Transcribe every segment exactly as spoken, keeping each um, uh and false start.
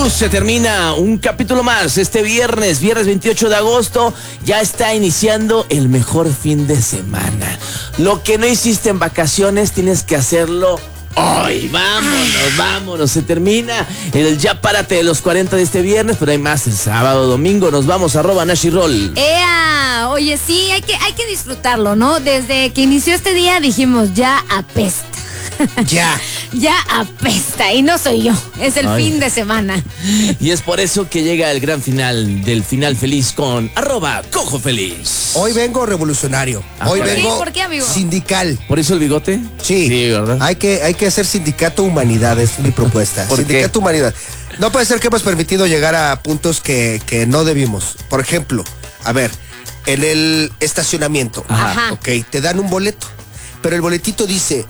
Veracruz se termina un capítulo más este viernes, viernes veintiocho de agosto. Ya está iniciando el mejor fin de semana. Lo que no hiciste en vacaciones tienes que hacerlo hoy. Vámonos, vámonos. Se termina el ya párate de los cuarenta de este viernes, pero hay más el sábado, domingo. Nos vamos, arroba Nashirol. ¡Ea! Oye, sí, hay que, hay que disfrutarlo, ¿no? Desde que inició este día dijimos, ya apesta. Ya. Ya apesta, y no soy yo, es el Ay. fin de semana. Y es por eso que llega el gran final del final feliz con arroba Cojo Feliz. Hoy vengo revolucionario. Ah, Hoy ¿por qué? vengo ¿Por qué, amigo? sindical. ¿Por eso el bigote? Sí. Sí, ¿verdad? Hay que, hay que hacer sindicato humanidad, es mi propuesta. ¿Por Sindicato qué? humanidad. No puede ser que hemos permitido llegar a puntos que, que no debimos. Por ejemplo, a ver, en el estacionamiento, Ajá. ok, te dan un boleto, pero el boletito dice,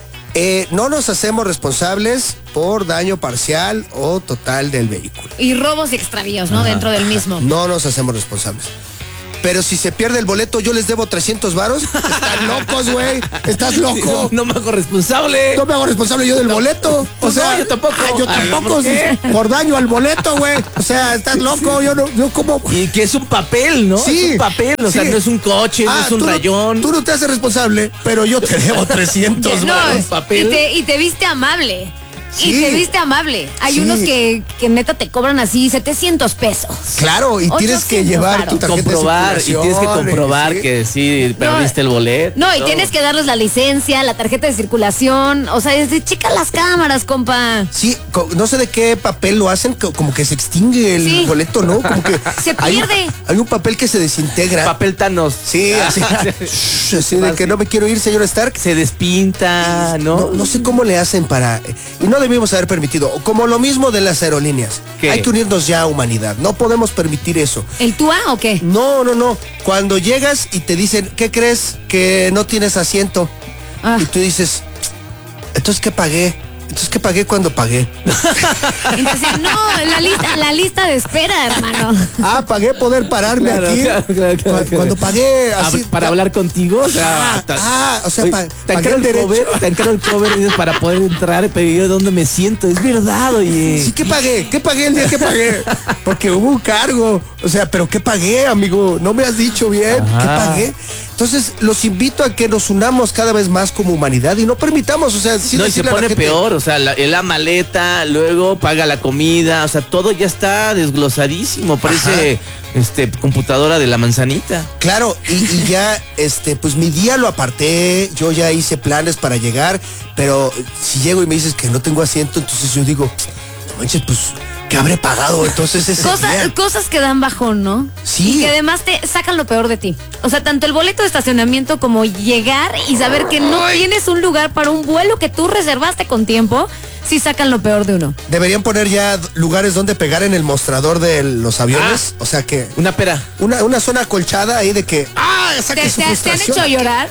eh, no nos hacemos responsables por daño parcial o total del vehículo. Y robos y extravíos, ¿no? Dentro del mismo. No nos hacemos responsables. Pero si se pierde el boleto, yo les debo trescientos varos. Están locos, güey. Estás loco. No me hago responsable. No me hago responsable yo del boleto. O No, sea, yo tampoco. ah, yo Ay, tampoco. ¿por qué? Por daño al boleto, güey. O sea, estás loco. Yo no, yo como. Y que es un papel, ¿no? Sí. Es un papel, o sea, Sí. no es un coche, no Ah, es un tú no- rayón. Tú no te haces responsable, pero yo te debo trescientos No, varos. un papel. y te, y te viste amable. Sí. Y te viste amable. Hay Sí. unos que, que neta te cobran así setecientos pesos. Claro, y tienes que ochocientos llevar tu varos. tarjeta Comprobar, de y tienes que circulación, comprobar ¿sí? que sí perdiste el boleto. No, y todo. tienes que darles la licencia, la tarjeta de circulación. O sea, es de checa las cámaras, compa. Sí, co- no sé de qué papel lo hacen, co- como que se extingue el Sí. boleto, ¿no? Como que Se hay un- pierde. Hay un papel que se desintegra. Papel Thanos. Sí, así, Shh, así de que no me quiero ir, señor Stark. Se despinta, ¿no? No, no sé cómo le hacen para... Y no debimos haber permitido. Como lo mismo de las aerolíneas. ¿Qué? Hay que unirnos ya a humanidad. No podemos permitir eso. ¿El tú A o qué? No, no, no. Cuando llegas y te dicen, ¿qué crees? Que no tienes asiento. Ah. Y tú dices, entonces, ¿qué pagué? Entonces, ¿qué pagué cuando pagué? Entonces, no, la lista, la lista de espera, hermano. Ah, pagué poder pararme Claro, aquí. claro, claro, claro, Cu- claro. Cuando pagué Hab- así... para hablar contigo, o sea, Ah, ta- ah, o sea, Oye, pa- te pagué encargo el el derecho. cover, te encargo el cover dices, para poder entrar y pedir dónde me siento. Es verdad, oye. Sí, ¿qué pagué? ¿Qué pagué el día que pagué? Porque hubo un cargo. O sea, ¿pero qué pagué, amigo? No me has dicho bien. Ajá. ¿Qué pagué? Entonces, los invito a que nos unamos cada vez más como humanidad y no permitamos, o sea, sí No, y se decirle a la pone gente, peor, o sea, la, la maleta, luego paga la comida, o sea, todo ya está desglosadísimo, parece este computadora de la manzanita. Claro, y, y ya, este, pues mi día lo aparté, yo ya hice planes para llegar, pero si llego y me dices que no tengo asiento, entonces yo digo, no manches, pues, ¿qué habré pagado entonces ese Cosas, día? cosas que dan bajón, ¿no? Sí. Y que además te sacan lo peor de ti. O sea, tanto el boleto de estacionamiento como llegar y saber que no tienes un lugar para un vuelo que tú reservaste con tiempo, sí sacan lo peor de uno. Deberían poner ya lugares donde pegar en el mostrador de los aviones, o sea que Una pera. una, una zona acolchada ahí de que, ah, saque ¿Te, su te- te han frustración. hecho llorar?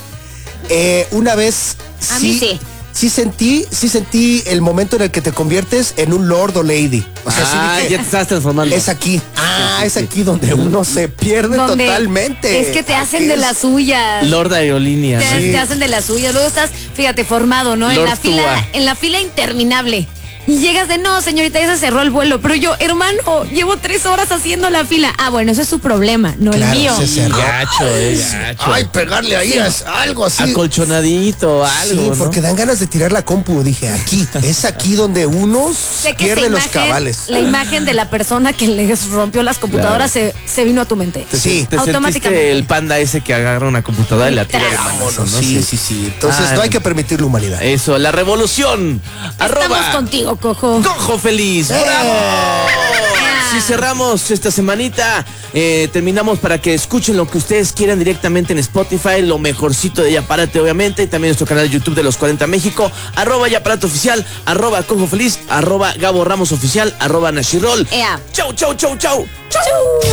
Eh, una vez A sí, mí sí. sí sentí, sí sentí el momento en el que te conviertes en un lord o lady. O sea, Ah, sí ya dije, te estás transformando. es aquí. Ah, es aquí donde uno se pierde Donde totalmente. Es que te hacen Aquí de es- las suyas. Lord Aerolínea. Te, ¿no? te hacen de las suyas. Luego estás, fíjate, formado, ¿no? En Lord la fila, Tua. en la fila interminable. Y llegas de, no, señorita, ya se cerró el vuelo. Pero yo, hermano, llevo tres horas haciendo la fila. Ah, bueno, eso es su problema, no Claro, el mío. se cerró. Gacho, eh, gacho. Ay, pegarle ahí es algo así. Acolchonadito, algo, Sí, ¿no? porque dan ganas de tirar la compu. Dije, aquí, es aquí donde uno Sé que pierde esa los imagen, cabales. la imagen de la persona que les rompió las computadoras se, se vino a tu mente. Te, Sí. te Automáticamente. sentiste el panda ese que agarra una computadora y la tira de Tras. manazo, ¿no? Sí, sí, sí. Entonces Ah, no hay que permitir la humanidad. Eso, la revolución. Estamos Arroba contigo, cojo. Cojo Feliz. ¡Eh! ¡Bravo! Yeah. Si cerramos esta semanita, eh, terminamos para que escuchen lo que ustedes quieran directamente en Spotify, lo mejorcito de Yapárate, obviamente, y también nuestro canal de YouTube de los cuarenta México, arroba Yapárate Oficial, arroba Cojo Feliz, arroba Gabo Ramos Oficial, arroba Nashirol. Ea. Chau, chau, chau, chau. Chau.